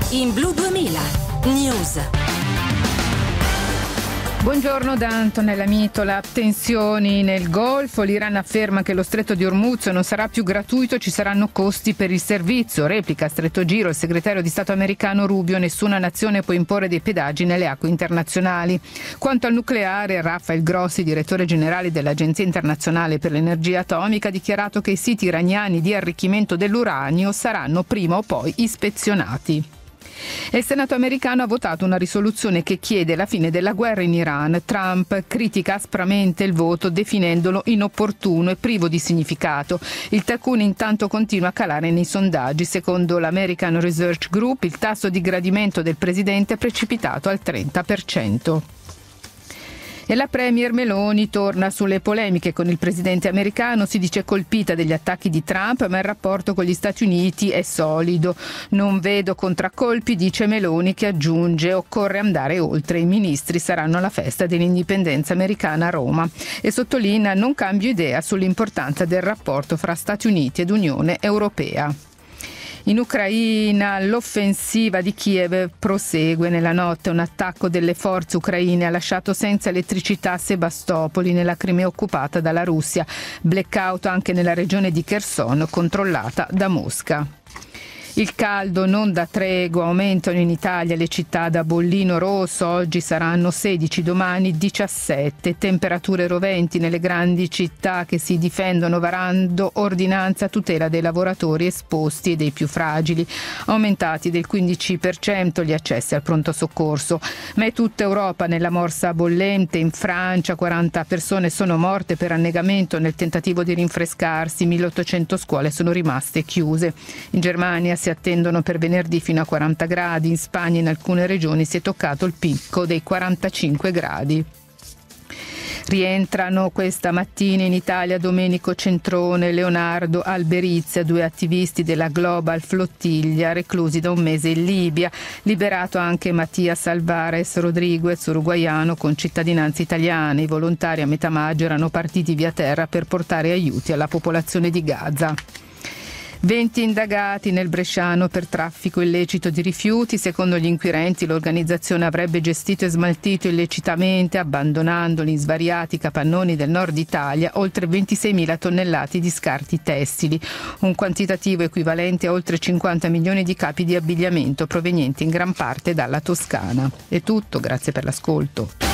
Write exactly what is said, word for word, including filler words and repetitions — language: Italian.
in Blu duemila News. Buongiorno da Antonella Mitola. Tensioni nel Golfo. L'Iran afferma che lo stretto di Hormuz non sarà più gratuito, ci saranno costi per il servizio. Replica a stretto giro il segretario di Stato americano Rubio: nessuna nazione può imporre dei pedaggi nelle acque internazionali. Quanto al nucleare, Rafael Grossi, direttore generale dell'Agenzia internazionale per l'energia atomica, ha dichiarato che i siti iraniani di arricchimento dell'uranio saranno prima o poi ispezionati. Il Senato americano ha votato una risoluzione che chiede la fine della guerra in Iran. Trump critica aspramente il voto, definendolo inopportuno e privo di significato. Il tycoon intanto continua a calare nei sondaggi. Secondo l'American Research Group, il tasso di gradimento del presidente è precipitato al trenta per cento. E la premier Meloni torna sulle polemiche con il presidente americano. Si dice colpita degli attacchi di Trump, ma il rapporto con gli Stati Uniti è solido. Non vedo contraccolpi, dice Meloni, che aggiunge: occorre andare oltre. I ministri saranno alla festa dell'indipendenza americana a Roma. E sottolinea: non cambio idea sull'importanza del rapporto fra Stati Uniti ed Unione Europea. In Ucraina l'offensiva di Kiev prosegue. Nella notte un attacco delle forze ucraine ha lasciato senza elettricità Sebastopoli, nella Crimea occupata dalla Russia. Blackout anche nella regione di Kherson, controllata da Mosca. Il caldo non dà tregua, aumentano in Italia le città da bollino rosso, oggi saranno sedici, domani diciassette, temperature roventi nelle grandi città che si difendono varando ordinanza a tutela dei lavoratori esposti e dei più fragili, aumentati del quindici per cento gli accessi al pronto soccorso. Ma è tutta Europa nella morsa bollente. In Francia quaranta persone sono morte per annegamento nel tentativo di rinfrescarsi, milleottocento scuole sono rimaste chiuse. In Germania si attendono per venerdì fino a quaranta gradi, in Spagna in alcune regioni si è toccato il picco dei quarantacinque gradi. Rientrano questa mattina in Italia Domenico Centrone e Leonardo Alberizia, due attivisti della Global Flottiglia reclusi da un mese in Libia. Liberato anche Mattias Alvarez Rodriguez, uruguaiano con cittadinanza italiana. I volontari a metà maggio erano partiti via terra per portare aiuti alla popolazione di Gaza. venti indagati nel bresciano per traffico illecito di rifiuti. Secondo gli inquirenti l'organizzazione avrebbe gestito e smaltito illecitamente, abbandonandoli in svariati capannoni del nord Italia, oltre ventiseimila tonnellate di scarti tessili, un quantitativo equivalente a oltre cinquanta milioni di capi di abbigliamento provenienti in gran parte dalla Toscana. È tutto, grazie per l'ascolto.